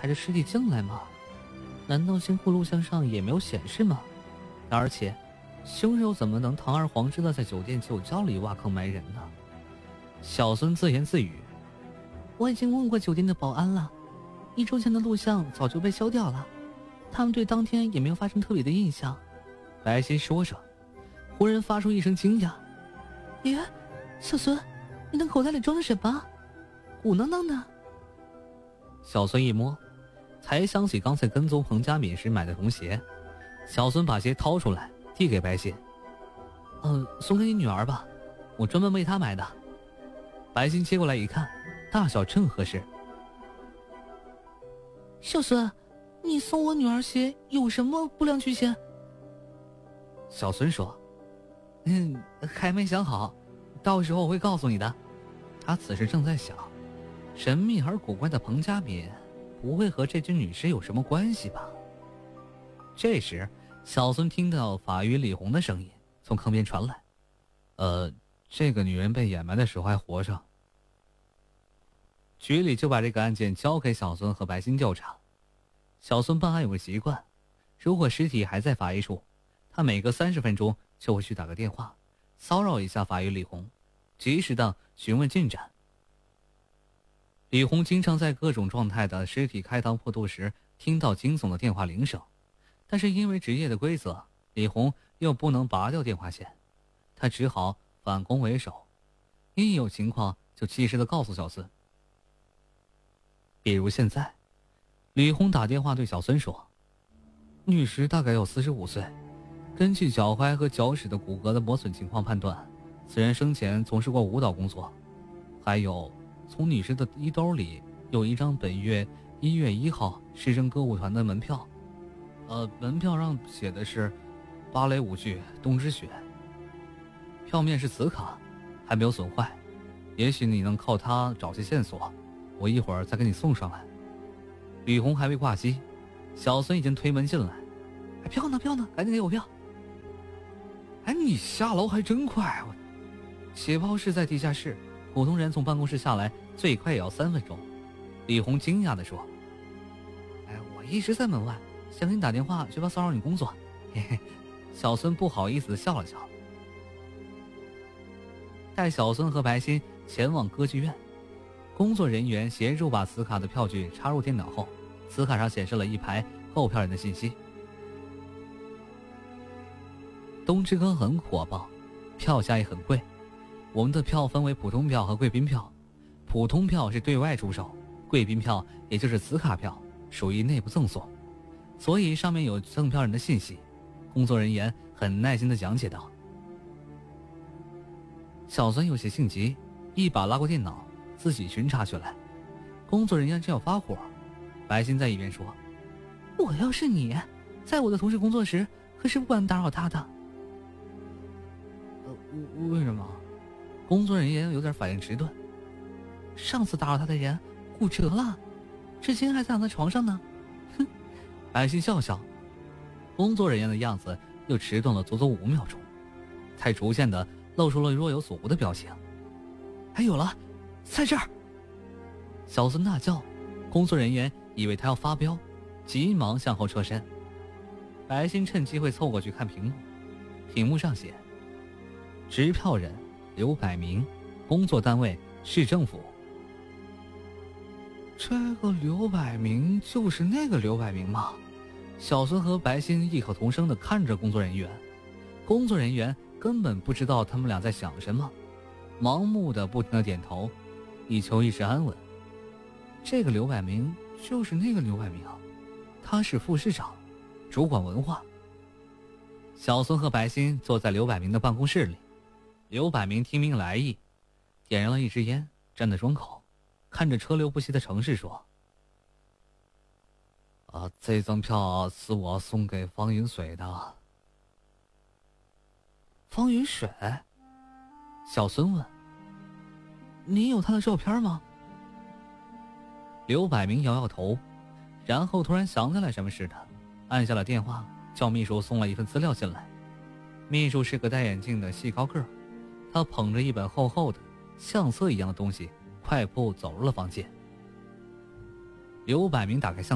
抬着尸体进来吗？难道监控录像上也没有显示吗？而且凶手怎么能堂而皇之的在酒店酒窖里挖坑埋人呢？小孙自言自语，我已经问过酒店的保安了，1周前的录像早就被消掉了，他们对当天也没有发生特别的印象。白昕说着，忽然发出一声惊讶，耶，小孙，你的口袋里装着什么？鼓囊囊的。小孙一摸，才想起刚才跟踪彭佳敏时买的童鞋。小孙把鞋掏出来递给白昕，送给你女儿吧，我专门为她买的。白昕接过来一看，大小正合适。小孙，你送我女儿鞋有什么不良居心？小孙说，还没想好，到时候我会告诉你的。他此时正在想，神秘而古怪的彭佳敏不会和这具女尸有什么关系吧？这时小孙听到法医李红的声音从坑边传来，这个女人被掩埋的时候还活着。局里就把这个案件交给小孙和白昕调查。小孙办案有个习惯，如果尸体还在法医处，他每隔30分钟就会去打个电话，骚扰一下法医李红，及时的询问进展。李红经常在各种状态的尸体开膛破肚时听到惊悚的电话铃声，但是因为职业的规则，李红又不能拔掉电话线，他只好反攻为守，一有情况就及时的告诉小孙。比如现在，李红打电话对小孙说，女尸大概有45岁，根据脚踝和脚趾的骨骼的磨损情况判断，此人生前从事过舞蹈工作。还有，从女尸的衣兜里有一张本月1月1号市政歌舞团的门票，门票上写的是芭蕾舞剧《冬之雪》，票面是磁卡，还没有损坏，也许你能靠它找些线索，我一会儿再给你送上来。李红还未挂机，小孙已经推门进来，票呢，赶紧给我票。你下楼还真快，解剖室在地下室，普通人从办公室下来最快也要3分钟。李红惊讶地说，我一直在门外，想给你打电话，却怕骚扰你工作。嘿嘿，小孙不好意思地笑了笑。带小孙和白昕前往歌剧院，工作人员协助把磁卡的票据插入电脑后，磁卡上显示了一排购票人的信息。冬之歌很火爆，票价也很贵。我们的票分为普通票和贵宾票，普通票是对外出售，贵宾票也就是磁卡票属于内部赠送，所以上面有赠票人的信息。工作人员很耐心地讲解道。小孙有些性急，一把拉过电脑自己巡查去了。工作人员正要发火，白昕在一边说，我要是你，在我的同事工作时可是不敢打扰他的。为什么？工作人员有点反应迟钝。上次打扰他的人骨折了，至今还躺在床上呢。哼，白昕笑笑。工作人员的样子又迟钝了足足5秒钟，才逐渐的露出了若有所无的表情。还有了，在这儿！小孙大叫，工作人员以为他要发飙，急忙向后撤身。白昕趁机会凑过去看屏幕，屏幕上写，执票人刘百明，工作单位市政府。这个刘百明就是那个刘百明吗？小孙和白昕异口同声地看着工作人员，工作人员根本不知道他们俩在想什么，盲目的不停地点头，以求一时安稳。这个刘百明就是那个刘百明，他是副市长，主管文化。小孙和白昕坐在刘百明的办公室里，刘百明听明来意，点燃了一支烟，站在窗口，看着车流不息的城市说，这张票是我送给方云水的。方云水？小孙问，你有他的照片吗？刘百明摇摇头，然后突然想起来什么似的，按下了电话，叫秘书送了一份资料进来。秘书是个戴眼镜的细高个儿，他捧着一本厚厚的相册一样的东西，快步走入了房间。刘百明打开相